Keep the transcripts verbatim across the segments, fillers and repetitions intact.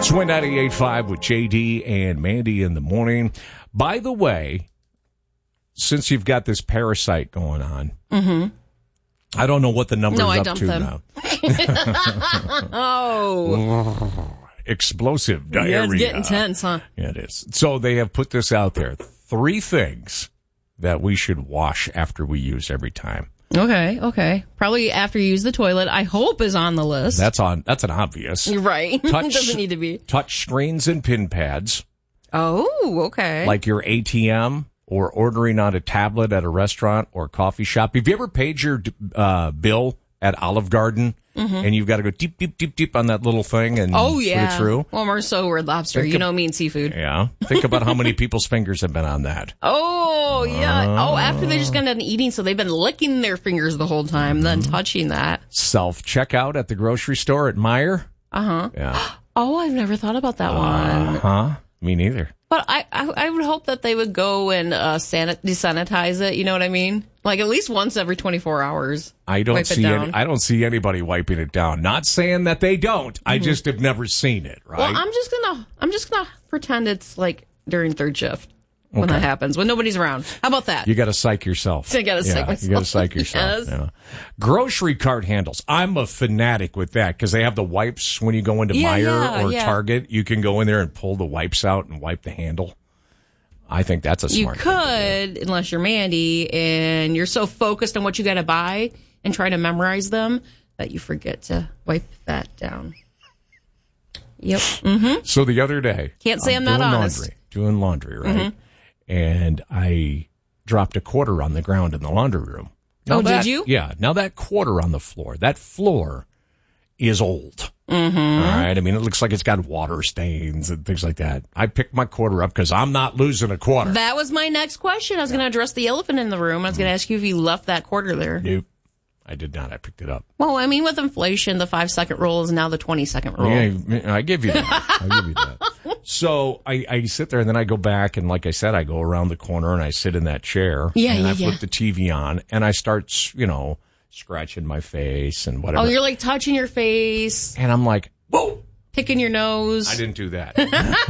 Swing ninety-eight point five with J D and Mandy in the morning. By the way, since you've got this parasite going on, mm-hmm. I don't know what the number's no, I up dumped to them. now. oh. Explosive diarrhea. Yeah, it's getting tense, huh? Yeah, it is. So they have put this out there. Three things that we should wash after we use every time. Okay, okay. Probably after you use the toilet, I hope is on the list. That's on. That's an obvious. You're right. Touch, It doesn't need to be. Touch screens and pin pads. Oh, okay. Like your A T M or ordering on a tablet at a restaurant or coffee shop. Have you ever paid your uh, bill at Olive Garden mm-hmm. and you've got to go deep, deep, deep, deep on that little thing and oh, yeah. put it through? Well, more so Red Lobster. Think you of, know me and seafood. Yeah. Think about how many people's fingers have been on that. Oh, yeah. Uh, oh, after they just got done eating, so they've been licking their fingers the whole time, mm-hmm. then touching that. Self-checkout at the grocery store at Meijer. Uh-huh. Yeah. Oh, I've never thought about that one. Uh-huh. Me neither. But I, I, I would hope that they would go and uh, sanit- desanitize it. You know what I mean? Like at least once every twenty-four hours. I don't see. Any, I don't see anybody wiping it down. Not saying that they don't. Mm-hmm. I just have never seen it. Right. Well, I'm just gonna. I'm just gonna pretend it's like during third shift when okay. that happens when nobody's around. How about that? You got to psych yourself. I got to yeah, psych myself. You got to psych yourself. Yes. Yeah. Grocery cart handles. I'm a fanatic with that because they have the wipes when you go into yeah, Meijer yeah, or yeah. Target. You can go in there and pull the wipes out and wipe the handle. I think that's a smart you thing. You could, unless you're Mandy and you're so focused on what you got to buy and try to memorize them that you forget to wipe that down. Yep. Mm-hmm. So the other day, can't say I'm, I'm not doing honest. Laundry, doing laundry, right? Mm-hmm. And I dropped a quarter on the ground in the laundry room. Now oh, that, did you? Yeah. Now that quarter on the floor, that floor is old. Mm-hmm. All right. I mean, it looks like it's got water stains and things like that. I picked my quarter up because I'm not losing a quarter. That was my next question. I was yeah. going to address the elephant in the room. I was going to ask you if you left that quarter there. Nope. I did not. I picked it up. Well, I mean, with inflation, the five-second rule is now the twenty-second rule. Yeah, I give you that. I give you that. So I, I sit there, and then I go back, and like I said, I go around the corner, and I sit in that chair. Yeah, and yeah, I yeah. put the T V on, and I start, you know, scratching my face and whatever. Oh, you're like touching your face. And I'm like, whoa. Picking your nose. I didn't do that.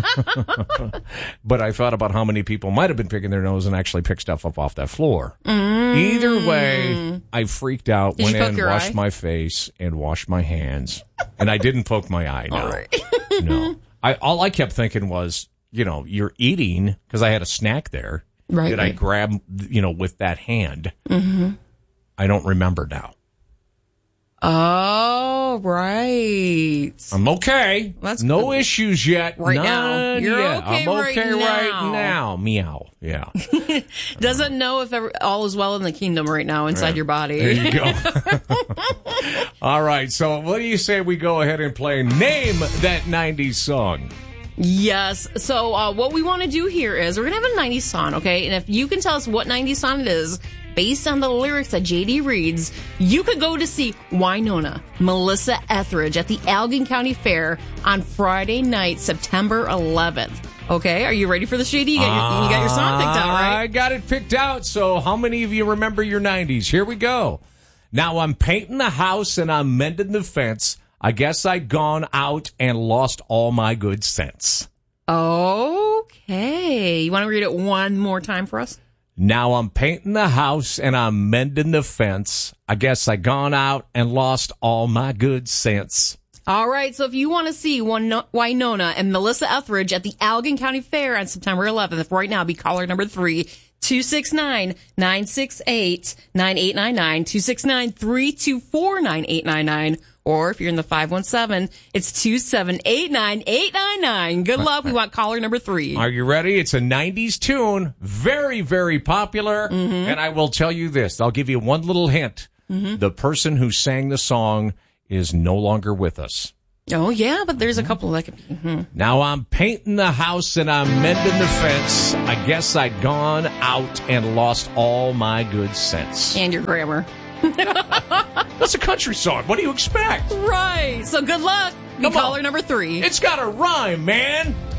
But I thought about how many people might have been picking their nose and actually picked stuff up off that floor. Mm. Either way, I freaked out, Did went you in, poke washed eye? my face, and washed my hands. And I didn't poke my eye, no. All right. No. I, all I kept thinking was, you know, you're eating, because I had a snack there. Right. Did right. I grab, you know, with that hand? Mm-hmm. I don't remember now. Oh, right. I'm okay. That's no good. issues yet. Right None now. You're yet. okay I'm okay right right now. now. Meow. Yeah. Doesn't know if ever, all is well in the kingdom right now inside Yeah. your body. There you go. All right. So what do you say we go ahead and play Name That nineties Song? Yes. So uh, what we want to do here is we're going to have a nineties song, okay? And if you can tell us what nineties song it is, based on the lyrics that J D reads, you could go to see Wynonna, Melissa Etheridge at the Allegan County Fair on Friday night, September eleventh. Okay, are you ready for this, J D? You got your, you got your song picked out, right? I got it picked out. So how many of you remember your nineties? Here we go. Now I'm painting the house and I'm mending the fence. I guess I'd gone out and lost all my good sense. Okay. You want to read it one more time for us? Now I'm painting the house and I'm mending the fence. I guess I gone out and lost all my good sense. All right, so if you want to see Wynonna and Melissa Etheridge at the Allegan County Fair on September eleventh, right now, be caller number three, two six nine, nine six eight, nine eight nine nine, two six nine, three two four, nine eight nine nine. Or if you're in the five one seven, it's two seven eight nine, eight nine nine. Good luck. We want caller number three. Are you ready? It's a nineties tune. Very, very popular. Mm-hmm. And I will tell you this. I'll give you one little hint. Mm-hmm. The person who sang the song is no longer with us. Oh, yeah, but there's a couple that could be. Mm-hmm. Now I'm painting the house and I'm mending the fence. I guess I'd gone out and lost all my good sense. And your grammar. That's a country song. What do you expect? Right. So good luck. Be Come caller on. number three. It's got a rhyme, man.